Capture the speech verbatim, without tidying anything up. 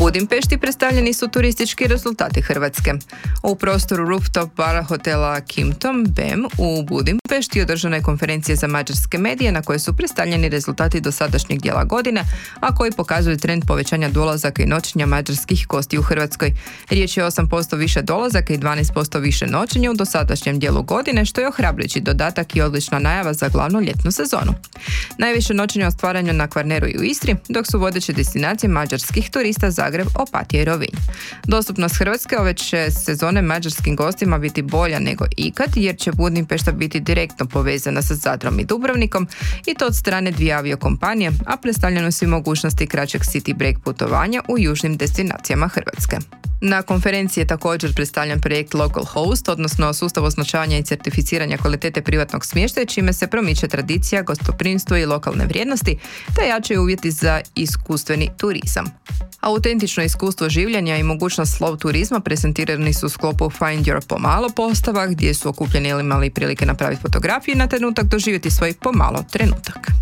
Budimpešti predstavljeni su turistički rezultati Hrvatske. U prostoru rooftop bara hotela Kimpton Bem u Budimpešti održana je konferencija za mađarske medije na kojoj su predstavljeni rezultati dosadašnjeg dijela godine, a koji pokazuju trend povećanja dolazaka i noćenja mađarskih gosti u Hrvatskoj. Riječ je o osam posto više dolazaka i dvanaest posto više noćenja u dosadašnjem dijelu godine, što je ohrabrujući dodatak i odlična najava za glavnu ljetnu sezonu. Najviše noćenja ostvareno na Kvarneru i u Istri, dok su vodeće destinacije mađarskih turista Zagreb, Opatija i Rovinj. Dostupnost Hrvatske ove će sezone mađarskim gostima biti bolja nego ikad, jer će Budimpešta biti direktno povezana sa Zadrom i Dubrovnikom, i to od strane dvije aviokompanije, a predstavljene su i mogućnosti kraćeg city break putovanja u južnim destinacijama Hrvatske. Na konferenciji je također predstavljen projekt Local Host, odnosno sustav označavanja i certificiranja kvalitete privatnog smještaja, čime se promiče tradicija, gostoprimstvo i lokalne vrijednosti, te jačaju uvjeti za iskustveni turizam. Autentično iskustvo življenja i mogućnost slow turizma prezentirani su u sklopu Find Your Pomalo postava, gdje su okupljeni ili imali prilike napraviti fotografiju i na trenutak doživjeti svoj pomalo trenutak.